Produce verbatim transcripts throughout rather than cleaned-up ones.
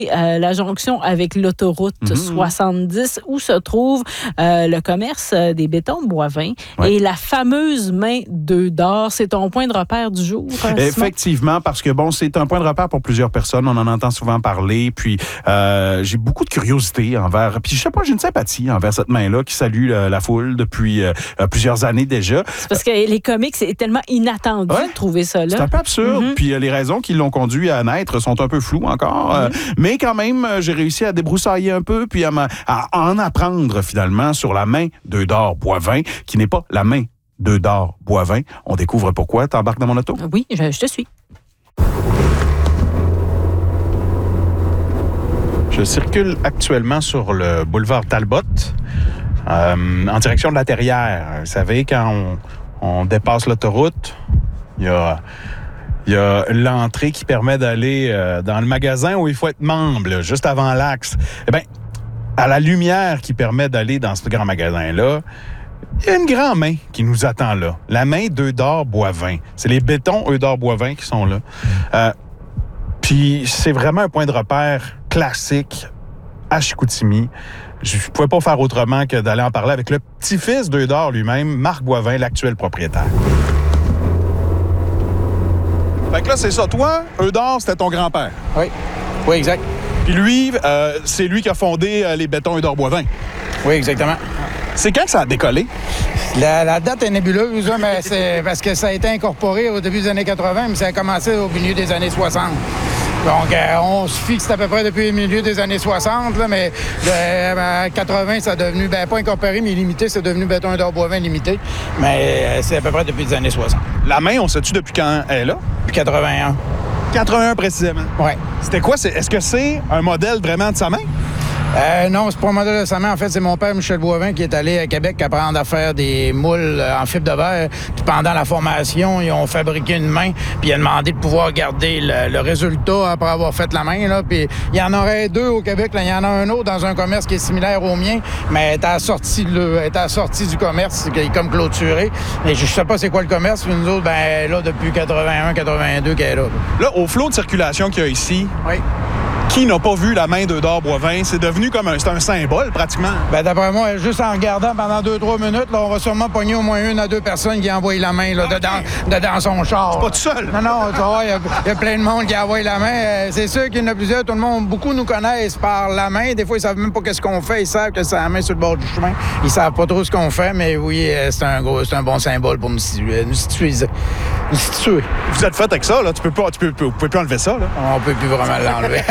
Euh, la jonction avec l'autoroute mmh. soixante-dix où se trouve euh, le commerce des bétons Boivin ouais. et la fameuse main deux d'or. C'est ton point de repère du jour, Simon? Effectivement, parce que bon, c'est un point de repère pour plusieurs personnes. On en entend souvent parler. Puis euh, j'ai beaucoup de curiosité envers. Puis je sais pas, j'ai une sympathie envers cette main-là qui salue la, la foule depuis euh, plusieurs années déjà. C'est parce que les comiques, c'est tellement inattendu ouais. de trouver ça là. C'est un peu absurde. Mm-hmm. Puis euh, les raisons qui l'ont conduit à naître sont un peu floues encore. Mm-hmm. Euh, mais quand même, j'ai réussi à débroussailler un peu puis à, à en apprendre finalement sur la main deux d'or Boivin, qui n'est pas la main deux d'or Boivin. On découvre pourquoi. T'embarques dans mon auto? Oui, je, je te suis. Je circule actuellement sur le boulevard Talbot, euh, en direction de la Terrière. Vous savez, quand on, on dépasse l'autoroute, il y a... Il y a l'entrée qui permet d'aller euh, dans le magasin où il faut être membre, là, juste avant l'axe. Eh bien, à la lumière qui permet d'aller dans ce grand magasin-là, il y a une grande main qui nous attend là. La main deux d'or Boivin. C'est les bétons deux d'or Boivin qui sont là. Euh, Puis c'est vraiment un point de repère classique à Chicoutimi. Je ne pouvais pas faire autrement que d'aller en parler avec le petit-fils deux d'or lui-même, Marc Boivin, l'actuel propriétaire. Fait que là, c'est ça. Toi, deux d'or, c'était ton grand-père. Oui. Oui, exact. Puis lui, euh, c'est lui qui a fondé euh, les bétons deux d'or Boivin. Oui, exactement. C'est quand que ça a décollé? La, la date est nébuleuse, là, mais c'est parce que ça a été incorporé au début des années quatre-vingts, mais ça a commencé au milieu des années soixante. Donc, euh, on se fixe à peu près depuis le milieu des années soixante, là, mais de ben, quatre-vingts, ça a devenu, ben, pas incorporé, mais limité, c'est devenu béton d'or Boivin limité. Mais euh, c'est à peu près depuis les années soixante. La main, on sait-tu depuis quand elle est là? Depuis quatre-vingt-un. quatre-vingt-un précisément? Oui. C'était quoi? C'est, est-ce que c'est un modèle vraiment de sa main? Euh, non, c'est pas un modèle de sa main. En fait, c'est mon père, Michel Boivin, qui est allé à Québec apprendre à faire des moules en fibre de verre. Puis pendant la formation, ils ont fabriqué une main, puis il a demandé de pouvoir garder le, le résultat après avoir fait la main. Là. Puis il y en aurait deux au Québec. Là. Il y en a un autre dans un commerce qui est similaire au mien, mais elle est à la sortie, de, elle est à la sortie du commerce, qui est comme clôturé. Mais je sais pas c'est quoi le commerce. Puis nous autres, ben là, depuis quatre-vingt-un quatre-vingt-deux qu'elle est là. Là, au flot de circulation qu'il y a ici, oui. Qui n'a pas vu la main deux d'or Boivin? C'est devenu comme un, c'est un symbole, pratiquement. Ben d'après moi, juste en regardant pendant deux trois minutes, là, on va sûrement pogner au moins une à deux personnes qui envoient la main là, okay. dedans, dedans son char. C'est pas tout seul? Non, non, tu vois, il y, y a plein de monde qui envoie la main. Euh, c'est sûr qu'il y en a plusieurs. Tout le monde, beaucoup nous connaissent par la main. Des fois, ils savent même pas qu'est-ce qu'on fait. Ils savent que c'est la main sur le bord du chemin. Ils savent pas trop ce qu'on fait, mais oui, c'est un gros, c'est un bon symbole pour nous situer. Nous situer. Nous situer. Vous êtes fait avec ça, là? Tu peux pas, tu peux, vous pouvez plus enlever ça, là? On peut plus vraiment l'enlever.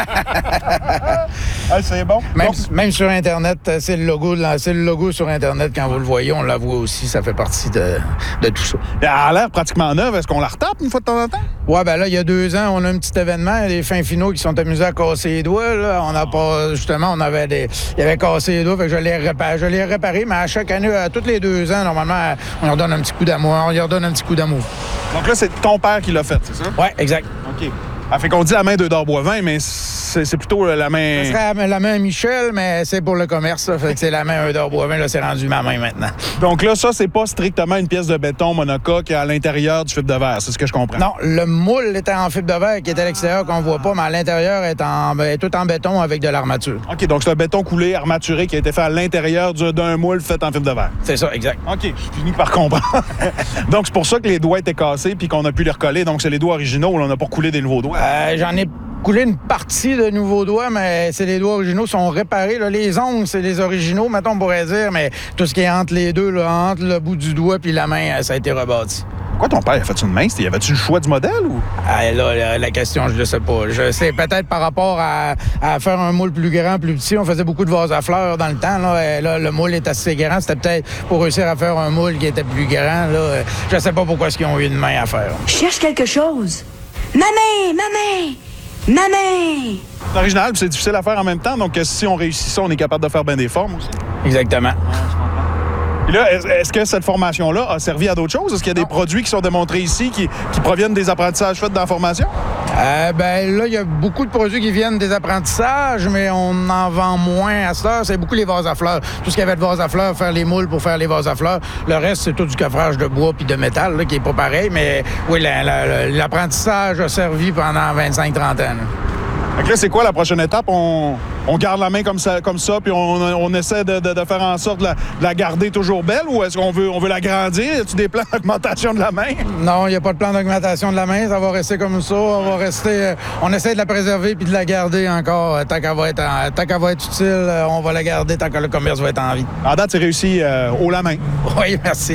Ah, c'est bon. Même, Donc, même sur Internet, c'est le logo, c'est le logo sur Internet. Quand vous le voyez, on la voit aussi. Ça fait partie de, de tout ça. Elle a l'air pratiquement neuve. Est-ce qu'on la retape une fois de temps en temps? Ouais, ben là, il y a deux ans, on a un petit événement. Les fins finaux qui sont amusés à casser les doigts. Là. On n'a pas, justement, on avait des, il avait cassé les doigts. Fait que je l'ai réparé, je l'ai réparé. Mais à chaque année, à tous les deux ans, normalement, on leur donne un petit coup d'amour. On leur donne un petit coup d'amour. Donc là, c'est ton père qui l'a fait, c'est ça? Ouais, exact. OK. Ah, fait qu'on dit la main deux d'or Boivin, mais c'est, c'est plutôt la main... Ça serait la main Michel, mais c'est pour le commerce. Ça. Fait que c'est la main deux d'or Boivin. Là, c'est rendu ma main maintenant. Donc là, ça, c'est pas strictement une pièce de béton monocoque à l'intérieur du fibre de verre. C'est ce que je comprends. Non, le moule était en fibre de verre qui est à l'extérieur qu'on voit pas, mais à l'intérieur est, en, est tout en béton avec de l'armature. OK, donc c'est un béton coulé, armaturé qui a été fait à l'intérieur d'un moule fait en fibre de verre. C'est ça, exact. OK, je finis par comprendre. Donc c'est pour ça que les doigts étaient cassés puis qu'on a pu les recoller. Donc c'est les doigts originaux. Là, on n'a pas coulé des nouveaux doigts. Euh, j'en ai coulé une partie de nouveaux doigts, mais c'est les doigts originaux sont réparés. Là. Les ongles, c'est les originaux, mettons, on pourrait dire, mais tout ce qui est entre les deux, là, entre le bout du doigt puis la main, ça a été rebâti. Pourquoi ton père a fait une main? Y avait-tu le choix du modèle ou? Ah, là, la, la question, je ne sais pas. Je sais peut-être par rapport à, à faire un moule plus grand, plus petit. On faisait beaucoup de vases à fleurs dans le temps. Là, là le moule est assez grand. C'était peut-être pour réussir à faire un moule qui était plus grand. Là. Je ne sais pas pourquoi ils ont eu une main à faire. Je cherche quelque chose. Ma main! Ma main! Ma main! C'est original, puis c'est difficile à faire en même temps. Donc, si on réussit ça, on est capable de faire bien des formes aussi. Exactement. Ouais, je comprends. Puis là, est-ce que cette formation-là a servi à d'autres choses? Est-ce qu'il y a des produits qui sont démontrés ici qui, qui proviennent des apprentissages faits dans la formation? Euh, ben là, il y a beaucoup de produits qui viennent des apprentissages, mais on en vend moins à ça. C'est beaucoup les vases à fleurs. Tout ce qu'il y avait de vases à fleurs, faire les moules pour faire les vases à fleurs. Le reste, c'est tout du coffrage de bois puis de métal, là, qui est pas pareil. Mais oui, la, la, l'apprentissage a servi pendant vingt-cinq trente ans. Là. Fait que là, c'est quoi la prochaine étape? On, on garde la main comme ça, comme ça puis on, on essaie de, de, de faire en sorte de la, de la garder toujours belle ou est-ce qu'on veut, on veut l'agrandir? Y a-tu des plans d'augmentation de la main? Non, il n'y a pas de plan d'augmentation de la main. Ça va rester comme ça. On va rester... euh, on essaie de la préserver puis de la garder encore. euh, Tant qu'elle va être, en- tant qu'elle va être utile, euh, on va la garder tant que le commerce va être en vie. En date, c'est réussi euh, haut la main. Oui, merci.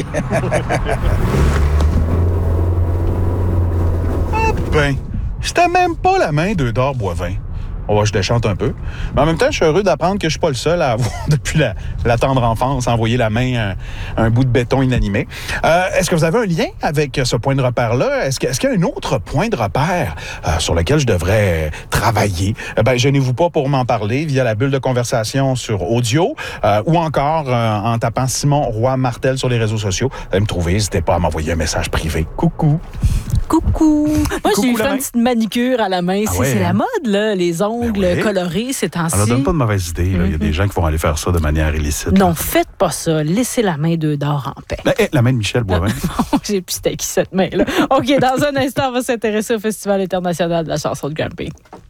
Ben, c'était même pas la main d'Eudore Boivin. Oh, je déchante un peu. Mais en même temps, je suis heureux d'apprendre que je suis pas le seul à avoir, depuis la, la tendre enfance, envoyé la main à un bout de béton inanimé. Euh, est-ce que vous avez un lien avec ce point de repère-là? Est-ce, que, est-ce qu'il y a un autre point de repère euh, sur lequel je devrais travailler? Eh ben, gênez-vous pas pour m'en parler via la bulle de conversation sur audio euh, ou encore euh, en tapant Simon Roy Martel sur les réseaux sociaux. Vous allez me trouver, n'hésitez pas à m'envoyer un message privé. Coucou! Coucou! Moi, Coucou, j'ai eu la fait main. une petite manicure à la main. Ah c'est, ouais, c'est la hein? mode, là, les ongles Ben ouais. colorés ces temps-ci. Ça ne donne pas de mauvaise idée. là. Il y a des gens qui vont aller faire ça de manière illicite. Non, là. faites pas ça. Laissez la main d'Eudore en paix. La, eh, la main de Michel Boivin. J'ai plus c'était qui cette main-là. OK, dans un instant, on va s'intéresser au Festival international de la chanson de Grand Prix.